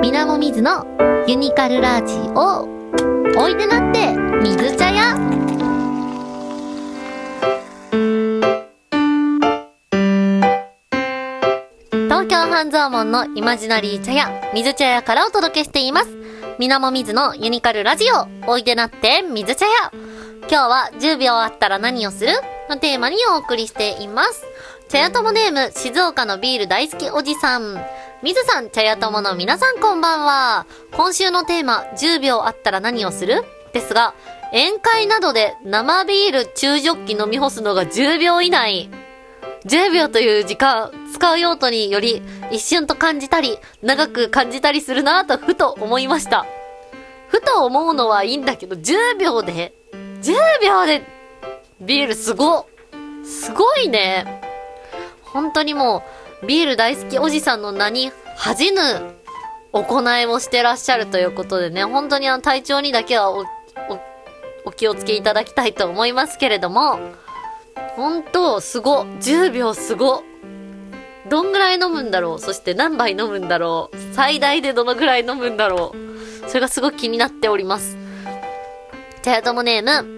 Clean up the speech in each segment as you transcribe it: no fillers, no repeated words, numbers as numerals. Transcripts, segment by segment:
みなもみずのユニカルラジオ。おいでなって水茶屋。東京半蔵門のイマジナリー茶屋、水茶屋からお届けしています。みなもみずのユニカルラジオ。おいでなって水茶屋。今日は10秒あったら何をするのテーマにお送りしています。茶屋友ネーム、静岡のビール大好きおじさん。水さん、茶屋友の皆さんこんばんは。今週のテーマ、10秒あったら何をするですが、宴会などで生ビール中ジョッキ飲み干すのが10秒以内。10秒という時間、使う用途により一瞬と感じたり、長く感じたりするなぁとふと思いました。ふと思うのはいいんだけど、10秒でビールすごいね。本当にもうビール大好きおじさんの名に恥じぬ行いをしてらっしゃるということでね、本当に体調にだけはお気をつけいただきたいと思いますけれども、本当10秒すご。どんぐらい飲むんだろう、そして何杯飲むんだろう、最大でどのぐらい飲むんだろう、それがすごく気になっております。茶屋友ネーム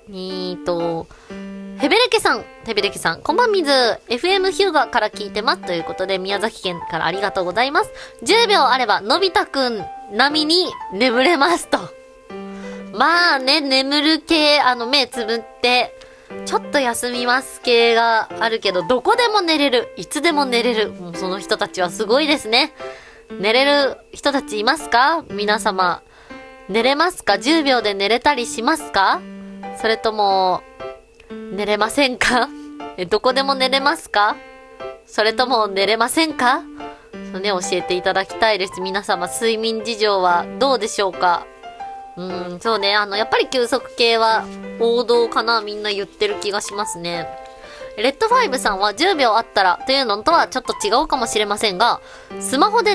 ヘベレケさん、こんばんみず。FM ヒューガから聞いてますということで、宮崎県からありがとうございます。10秒あればのび太くん並みに眠れますと。まあね、眠る系、目つぶってちょっと休みます系があるけど、どこでも寝れる、いつでも寝れる。もうその人たちはすごいですね。寝れる人たちいますか？皆様寝れますか？ 10 秒で寝れたりしますか？それとも寝れませんか？どこでも寝れますか？それとも寝れませんか？そうね、教えていただきたいです。皆様、睡眠事情はどうでしょうか？そうね、やっぱり休息系は王道かな、みんな言ってる気がしますね。レッドファイブさんは10秒あったらというのとはちょっと違うかもしれませんが、スマホで